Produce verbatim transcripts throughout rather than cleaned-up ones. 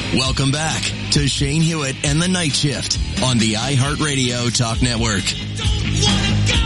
Welcome back to Shane Hewitt and the Night Shift on the iHeartRadio Talk Network. Don't wanna go.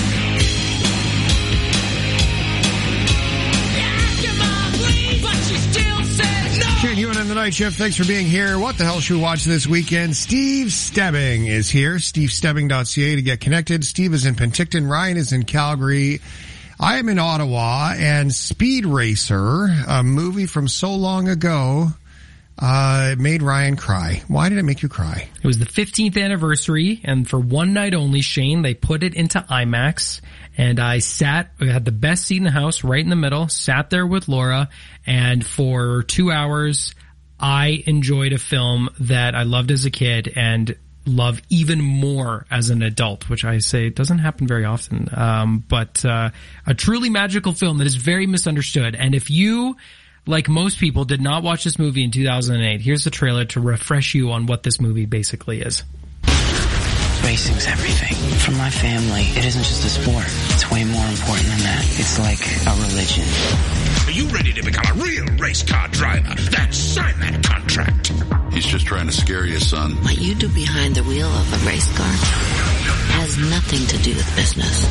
Shane Hewitt and the Night Shift, thanks for being here. What the hell should we watch this weekend? Steve Stebbing is here, steve stebbing dot c a to get connected. Steve is in Penticton, Ryan is in Calgary. I am in Ottawa, and Speed Racer, a movie from so long ago, uh, made Ryan cry. Why did it make you cry? It was the fifteenth anniversary, and for one night only, Shane, they put it into IMAX. And I sat, I had the best seat in the house, right in the middle, sat there with Laura, and for two hours, I enjoyed a film that I loved as a kid and love even more as an adult, which I say doesn't happen very often. Um, but, uh, a truly magical film that is very misunderstood. And if you, like most people, did not watch this movie in two thousand eight, here's the trailer to refresh you on what this movie basically is. Racing's everything. For my family, it isn't just a sport. It's way more important than that. It's like a religion. Are you ready to become a real race car driver? Then sign that contract. He's just trying to scare you, son. What you do behind the wheel of a race car has nothing to do with business.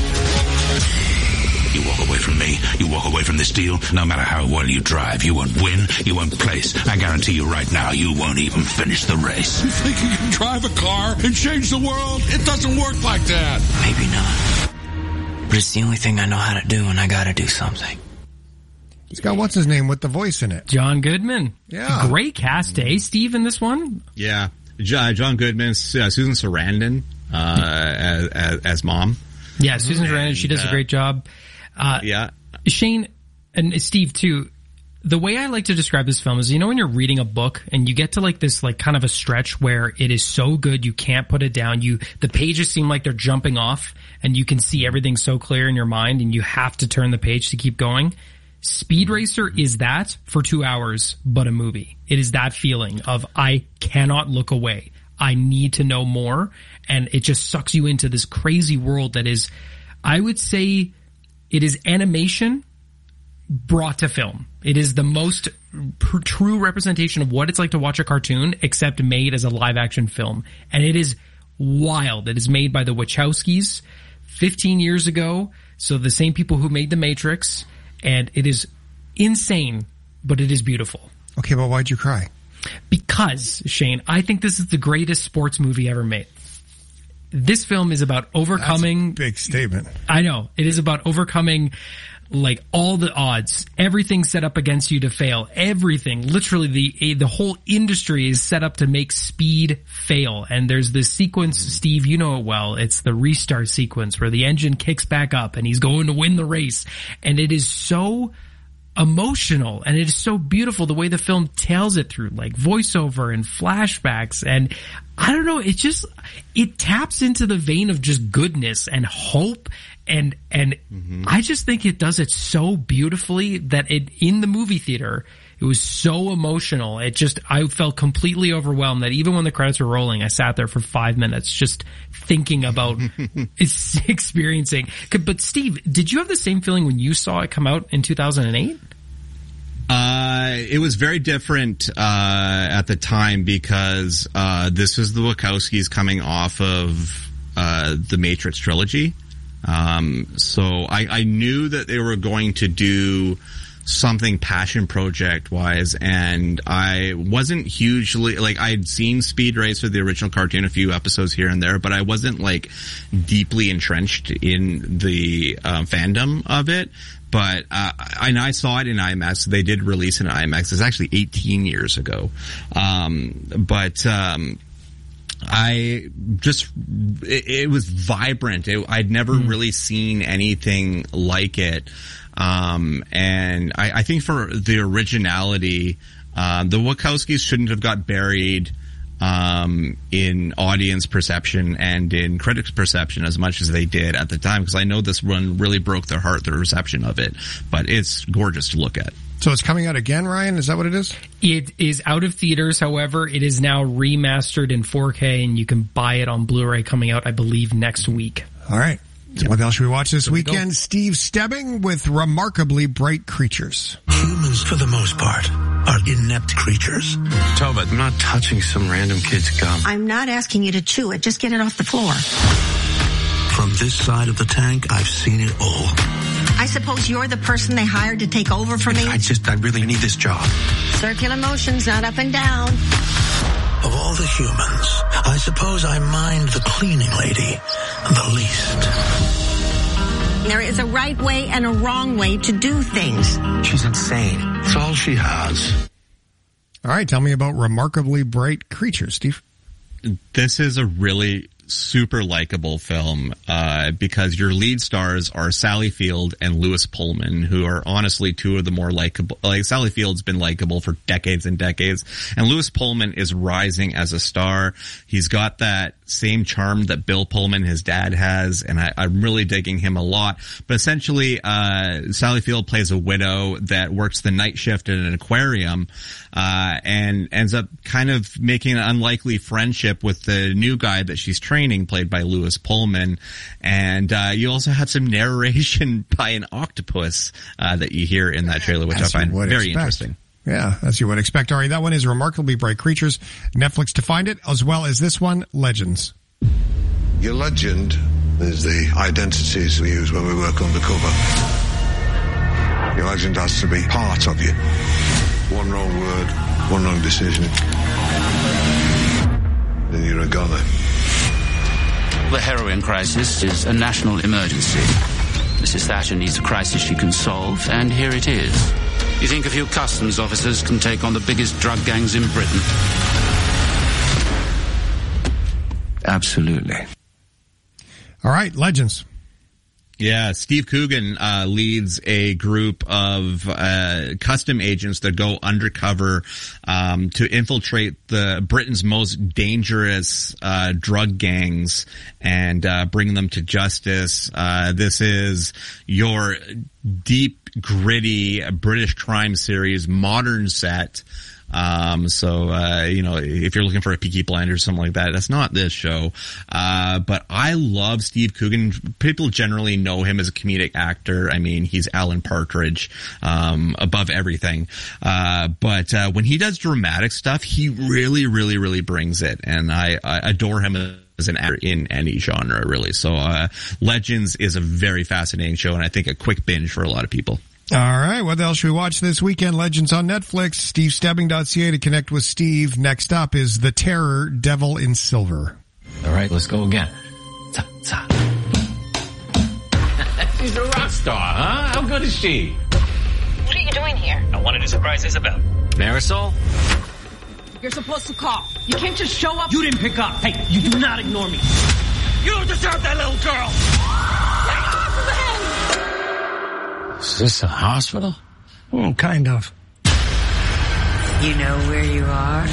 You walk away from me, you walk away from this deal, no matter how well you drive, you won't win, you won't place. I guarantee you right now, you won't even finish the race. You think you can drive a car and change the world? It doesn't work like that. Maybe not. But it's the only thing I know how to do, and I gotta do something. He's got what's his name with the voice in it. John Goodman. Yeah. Great cast, eh, Steve, in this one? Yeah. John Goodman, uh, Susan Sarandon, uh, as, as, as mom. Yeah, Susan Sarandon, she does a great job. Uh, yeah. Shane and Steve too, the way I like to describe this film is, you know, when you're reading a book and you get to like this, like kind of a stretch where it is so good you can't put it down. You, the pages seem like they're jumping off and you can see everything so clear in your mind and you have to turn the page to keep going. Speed Racer is that for two hours, but a movie. It is that feeling of I cannot look away. I need to know more. And it just sucks you into this crazy world that is, I would say, it is animation brought to film. It is the most pr- true representation of what it's like to watch a cartoon, except made as a live-action film. And it is wild. It is made by the Wachowskis fifteen years ago, so the same people who made The Matrix, and it is insane, but it is beautiful. Okay, but why'd you cry? Because, Shane, I think this is the greatest sports movie ever made. This film is about overcoming... That's a big statement. I know. It is about overcoming, like, all the odds. Everything set up against you to fail. Everything. Literally, the the whole industry is set up to make speed fail. And there's this sequence, Steve, you know it well. It's the restart sequence where the engine kicks back up and he's going to win the race. And it is so emotional and it is so beautiful the way the film tells it through like voiceover and flashbacks, and I don't know, it just it taps into the vein of just goodness and hope, and and mm-hmm. I just think it does it so beautifully that it in the movie theater it was so emotional. It just I felt completely overwhelmed that even when the credits were rolling, I sat there for five minutes just thinking about experiencing. But Steve, did you have the same feeling when you saw it come out in two thousand eight? Uh, it was very different, uh, at the time because, uh, this was the Wachowskis coming off of, uh, the Matrix trilogy. Um, so I, I knew that they were going to do something passion project wise, and I wasn't hugely, like, I'd seen Speed Racer, the original cartoon, a few episodes here and there, but I wasn't, like, deeply entrenched in the, uh, fandom of it. But, uh, and I saw it in IMAX. They did release it in IMAX. It's actually eighteen years ago. Um, but, um, I just, it, it was vibrant. It, I'd never mm. really seen anything like it. Um, and I, I think for the originality, uh, the Wachowskis shouldn't have got buried, um, in audience perception and in critics' perception as much as they did at the time, because I know this one really broke their heart, the reception of it, but it's gorgeous to look at. So it's coming out again, Ryan? Is that what it is? It is out of theaters. However, it is now remastered in four K, and you can buy it on Blu-ray coming out, I believe, next week. All right. So what else should we watch this we weekend? Steve Stebbing with Remarkably Bright Creatures. Humans, for the most part, are inept creatures. Tobit, I'm not touching some random kid's gum. I'm not asking you to chew it. Just get it off the floor. From this side of the tank, I've seen it all. I suppose you're the person they hired to take over for me? I just, I really need this job. Circular motions, not up and down. Of all the humans, I suppose I mind the cleaning lady the least. There is a right way and a wrong way to do things. She's insane. It's all she has. All right, tell me about Remarkably Bright Creatures, Steve. This is a really super likable film uh because your lead stars are Sally Field and Lewis Pullman, who are honestly two of the more likable. Like, Sally Field's been likable for decades and decades, and Lewis Pullman is rising as a star. He's got that same charm that Bill Pullman, his dad, has, and I, I'm really digging him a lot. But essentially, uh Sally Field plays a widow that works the night shift in an aquarium, uh and ends up kind of making an unlikely friendship with the new guy that she's training, played by Lewis Pullman. And uh you also have some narration by an octopus uh that you hear in that trailer, which As I find very expect. interesting. Yeah, as you would expect. All right, that one is Remarkably Bright Creatures. Netflix to find it, as well as this one, Legends. Your legend is the identities we use when we work undercover. Your legend has to be part of you. One wrong word, one wrong decision, then you're a goner. The heroin crisis is a national emergency. Missus Thatcher needs a crisis she can solve, and here it is. You think a few customs officers can take on the biggest drug gangs in Britain? Absolutely. All right, Legends. Yeah, Steve Coogan uh leads a group of uh custom agents that go undercover um to infiltrate the Britain's most dangerous uh drug gangs and uh bring them to justice. Uh this is your deep, gritty British crime series, modern set. Um, so, uh, you know, if you're looking for a Peaky Blinders or something like that, that's not this show. Uh, but I love Steve Coogan. People generally know him as a comedic actor. I mean, he's Alan Partridge, um, above everything. Uh, but, uh, when he does dramatic stuff, he really, really, really brings it. And I, I adore him as an actor in any genre, really. So, uh, Legends is a very fascinating show, and I think a quick binge for a lot of people. All right, what else should we watch this weekend? Legends on Netflix, steve stebbing dot c a to connect with Steve. Next up is The Terror, Devil in Silver. All right, let's go again. Ta, ta. She's a rock star, huh? How good is she? What are you doing here? I wanted to surprise Isabel. Marisol? You're supposed to call. You can't just show up. You didn't pick up. Hey, you do not ignore me. You don't deserve that little girl. Get off of him! Is this a hospital? Oh, kind of. You know where you are?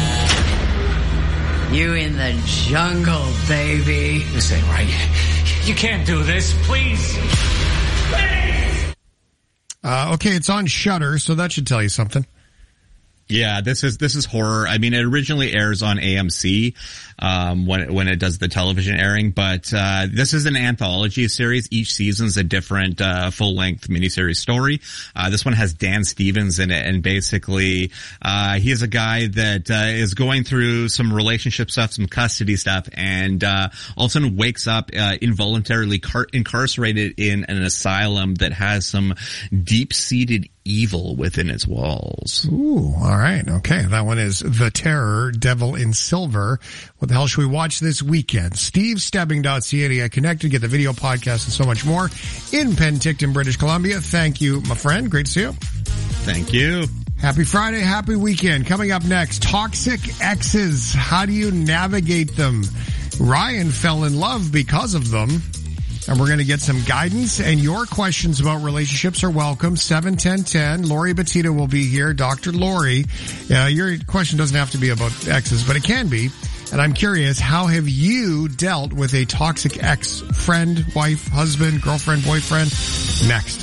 You in the jungle, baby. This ain't right. You can't do this. Please. Please. Uh, okay, it's on Shudder, so that should tell you something. Yeah, this is this is horror. I mean, it originally airs on A M C um when it, when it does the television airing, but uh this is an anthology series. Each season's a different uh full-length miniseries story. Uh this one has Dan Stevens in it, and basically uh he is a guy that uh is going through some relationship stuff, some custody stuff, and uh all of a sudden wakes up uh involuntarily car- incarcerated in an asylum that has some deep-seated evil within its walls. Ooh, all right. Okay. That one is The Terror, Devil in Silver. What the hell should we watch this weekend? steve stebbing dot c a to get connected, get the video podcast and so much more in Penticton, British Columbia. Thank you, my friend. Great to see you. Thank you. Happy Friday. Happy weekend. Coming up next, toxic exes. How do you navigate them? Ryan fell in love because of them. And we're going to get some guidance, and your questions about relationships are welcome. seven ten ten. Lori Batita will be here. Doctor Lori. Uh, your question doesn't have to be about exes, but it can be. And I'm curious, how have you dealt with a toxic ex? Friend, wife, husband, girlfriend, boyfriend? Next.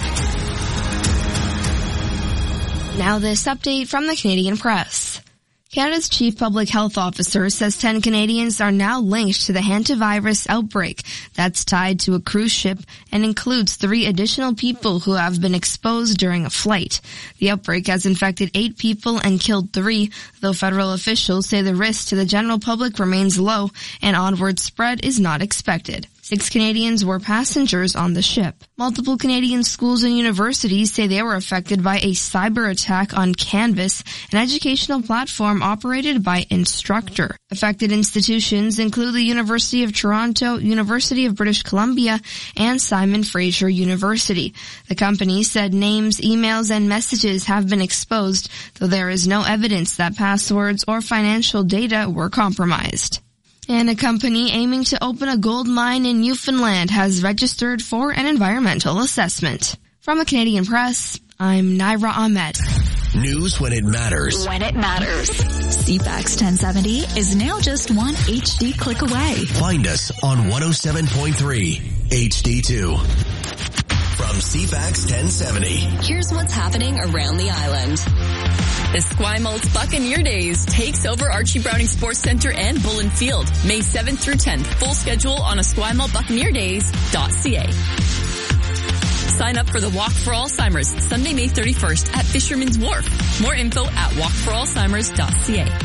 Now this update from the Canadian Press. Canada's chief public health officer says ten Canadians are now linked to the hantavirus outbreak that's tied to a cruise ship and includes three additional people who have been exposed during a flight. The outbreak has infected eight people and killed three, though federal officials say the risk to the general public remains low and onward spread is not expected. Six Canadians were passengers on the ship. Multiple Canadian schools and universities say they were affected by a cyber attack on Canvas, an educational platform operated by Instructure. Affected institutions include the University of Toronto, University of British Columbia, and Simon Fraser University. The company said names, emails, and messages have been exposed, though there is no evidence that passwords or financial data were compromised. And a company aiming to open a gold mine in Newfoundland has registered for an environmental assessment. From the Canadian Press, I'm Naira Ahmed. News when it matters. When it matters. C FAX ten seventy is now just one H D click away. Find us on one oh seven point three H D two. From C FAX ten seventy. Here's what's happening around the island. Esquimalt Buccaneer Days takes over Archie Browning Sports Center and Bullen Field, May seventh through tenth. Full schedule on esquimalt buccaneer days dot c a. Sign up for the Walk for Alzheimer's, Sunday, May thirty-first at Fisherman's Wharf. More info at walk for alzheimers dot c a.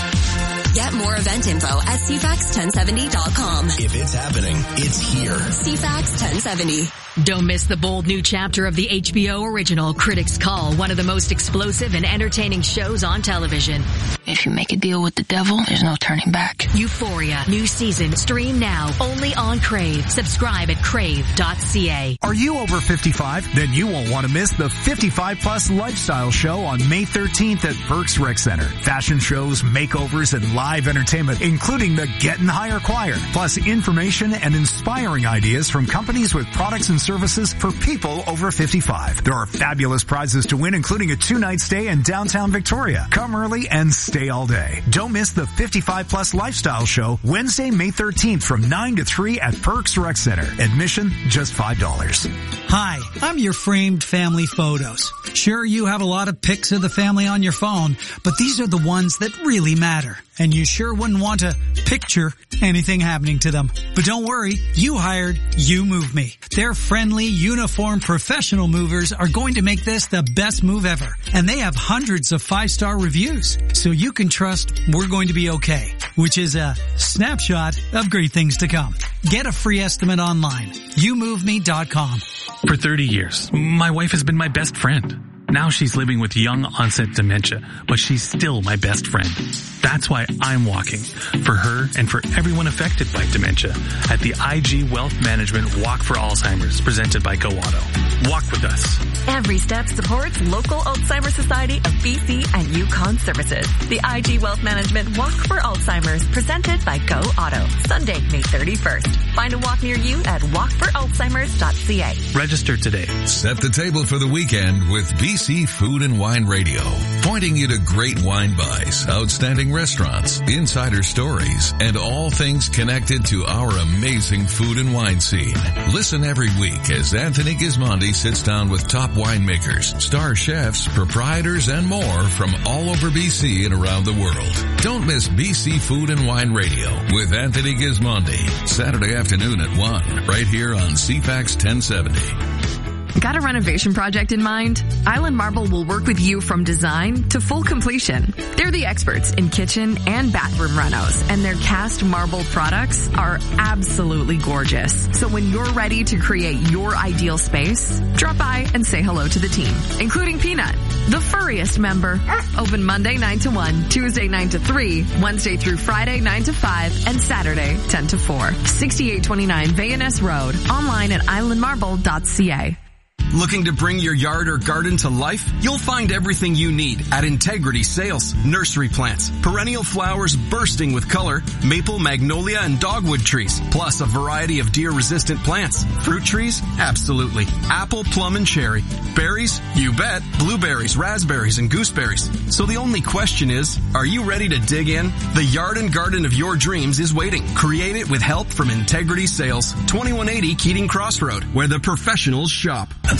Get more event info at c fax ten seventy dot com. If it's happening, it's here. C FAX ten seventy. Don't miss the bold new chapter of the H B O original Critics Call, one of the most explosive and entertaining shows on television. If you make a deal with the devil, there's no turning back. Euphoria, new season, stream now, only on Crave. Subscribe at crave dot c a. Are you over fifty-five? Then you won't want to miss the fifty-five plus Lifestyle Show on May thirteenth at Perks Rec Center. Fashion shows, makeovers, and live entertainment, including the Getting Higher Choir, plus information and inspiring ideas from companies with products and services for people over fifty-five. There are fabulous prizes to win, including a two-night stay in downtown Victoria. Come early and stay all day. Don't miss the fifty-five plus Lifestyle Show Wednesday, May thirteenth from nine to three at Perks Rec Center. Admission just five dollars. Hi, I'm your framed family photos. Sure, you have a lot of pics of the family on your phone, but these are the ones that really matter. And you sure wouldn't want to picture anything happening to them. But don't worry, you hired You Move Me. Their friendly, uniformed, professional movers are going to make this the best move ever. And they have hundreds of five-star reviews. So you can trust we're going to be okay. Which is a snapshot of great things to come. Get a free estimate online. you move me dot com. For thirty years, my wife has been my best friend. Now she's living with young onset dementia, but she's still my best friend. That's why I'm walking, for her and for everyone affected by dementia, at the I G Wealth Management Walk for Alzheimer's, presented by Go Auto. Walk with us. Every step supports local Alzheimer's Society of B C and Yukon Services. The I G Wealth Management Walk for Alzheimer's, presented by Go Auto. Sunday, May thirty-first. Find a walk near you at walk for alzheimers dot c a. Register today. Set the table for the weekend with B C Food and Wine Radio, pointing you to great wine buys, outstanding restaurants, insider stories, and all things connected to our amazing food and wine scene. Listen every week as Anthony Gismondi sits down with top winemakers, star chefs, proprietors, and more from all over B C and around the world. Don't miss B C Food and Wine Radio with Anthony Gismondi, Saturday afternoon at one, right here on C FAX ten seventy. Got a renovation project in mind? Island Marble will work with you from design to full completion. They're the experts in kitchen and bathroom renos, and their cast marble products are absolutely gorgeous. So when you're ready to create your ideal space, drop by and say hello to the team, including Peanut, the furriest member. Open Monday nine to one, Tuesday nine to three, Wednesday through Friday nine to five, and Saturday ten to four. sixty-eight twenty-nine Van Ness Road. Online at island marble dot c a. Looking to bring your yard or garden to life? You'll find everything you need at Integrity Sales. Nursery plants, perennial flowers bursting with color, maple, magnolia, and dogwood trees, plus a variety of deer-resistant plants. Fruit trees? Absolutely. Apple, plum, and cherry. Berries? You bet. Blueberries, raspberries, and gooseberries. So the only question is, are you ready to dig in? The yard and garden of your dreams is waiting. Create it with help from Integrity Sales. twenty-one eighty Keating Crossroad, where the professionals shop. At the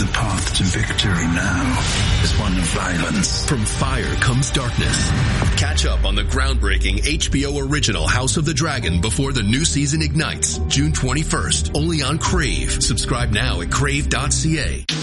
the path to victory now is one of violence. From fire comes darkness. Catch up on the groundbreaking H B O original House of the Dragon before the new season ignites, June twenty-first, only on Crave. Subscribe now at crave dot c a.